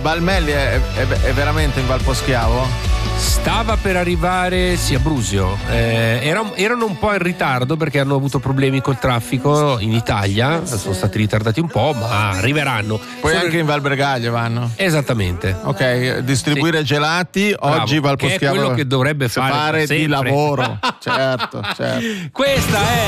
Valmelli è veramente in Valposchiavo? Stava per arrivare a Brusio. Erano un po' in ritardo perché hanno avuto problemi col traffico in Italia, sono stati ritardati un po', ma arriveranno. Poi anche in Val Bregaglio vanno. Esattamente. Ok, distribuire gelati. Bravo, oggi Valposchiavo che è quello che dovrebbe fare di lavoro. certo. Questa è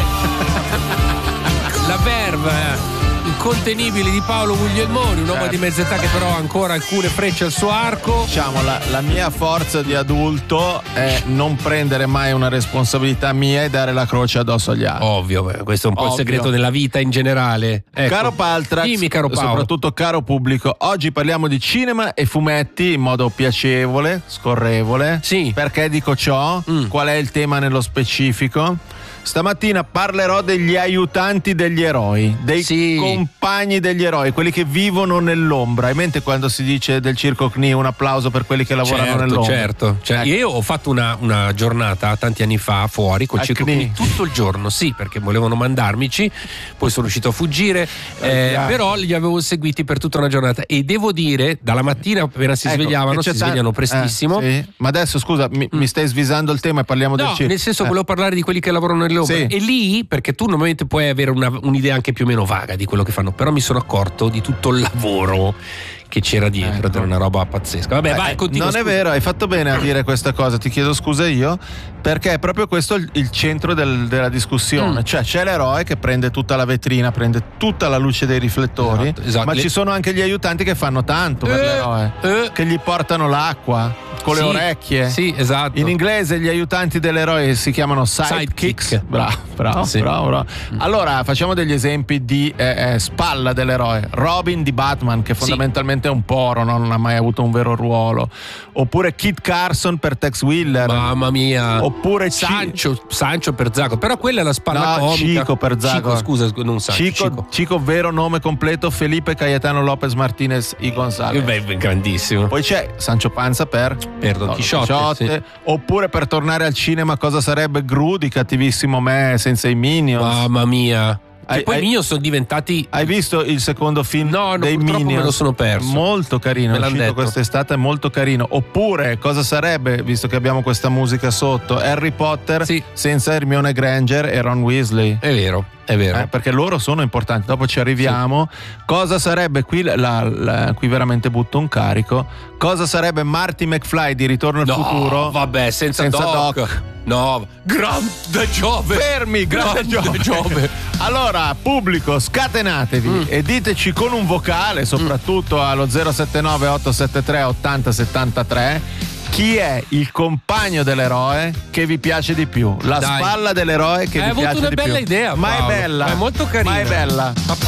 la verve incontenibile di Paolo Guglielmoni, un uomo di mezza età che però ha ancora alcune frecce al suo arco. Diciamo, la mia forza di adulto è non prendere mai una responsabilità mia e dare la croce addosso agli altri. Ovvio, questo è un po' il segreto della vita in generale. Ecco. Caro Paltrax, dimmi, caro Paolo. Soprattutto caro pubblico, oggi parliamo di cinema e fumetti in modo piacevole, scorrevole. Sì. Perché dico ciò? Qual è il tema nello specifico? Stamattina parlerò degli aiutanti degli eroi, dei compagni degli eroi, quelli che vivono nell'ombra. Hai mente quando si dice del circo CNI un applauso per quelli che lavorano nell'ombra? Certo. Io ho fatto una giornata tanti anni fa fuori col circo CNI tutto il giorno, sì, perché volevano mandarmici, poi sono riuscito a fuggire, però li avevo seguiti per tutta una giornata e devo dire, dalla mattina appena si svegliavano, si svegliano prestissimo. Sì. Ma adesso scusa, mi stai svisando il tema e parliamo del circo. Nel senso volevo parlare di quelli che lavorano nell'ombra. Sì. E lì, perché tu normalmente puoi avere un'idea anche più o meno vaga di quello che fanno, però mi sono accorto di tutto il lavoro che c'era dietro, ed era una roba pazzesca. Vabbè, vai, continua. Non è vero, hai fatto bene a dire questa cosa, ti chiedo scusa io, perché è proprio questo il centro della discussione. Cioè c'è l'eroe che prende tutta la vetrina, prende tutta la luce dei riflettori, esatto. Ma ci sono anche gli aiutanti che fanno tanto per l'eroe, che gli portano l'acqua con le orecchie. Sì, esatto. In inglese gli aiutanti dell'eroe si chiamano sidekicks. Bravo. Allora facciamo degli esempi di spalla dell'eroe. Robin di Batman, che fondamentalmente è un poro, non ha mai avuto un vero ruolo. Oppure Kit Carson per Tex Willer. Mamma mia. Oppure Sancho per Zacco. Però quella è la spalla comica. Chico per Zacco. Scusa, non Sancho. Chico, vero nome completo, Felipe Cayetano Lopez Martinez y González. Beh, grandissimo. Poi c'è Sancho Panza per Don Chisciotte. Sì. Oppure, per tornare al cinema, cosa sarebbe Gru di Cattivissimo Me senza i Minions? Mamma mia. Poi i Minions sono diventati. Hai visto il secondo film dei Minions? Me lo sono perso. Molto carino, è uscito quest'estate, è molto carino. Oppure cosa sarebbe, visto che abbiamo questa musica sotto, Harry Potter senza Hermione Granger e Ron Weasley? È vero. Perché loro sono importanti, dopo ci arriviamo. Cosa sarebbe qui qui veramente butto un carico, cosa sarebbe Marty McFly di Ritorno al futuro? Vabbè, senza Doc. No, grande Giove. Fermi, grande Giove. Allora, pubblico, scatenatevi e diteci con un vocale, soprattutto allo 079 873 8073, chi è il compagno dell'eroe che vi piace di più? La spalla dell'eroe che vi piace di più. Hai avuto una bella idea, Ma Paolo. è bella. È molto carina. Ma è bella.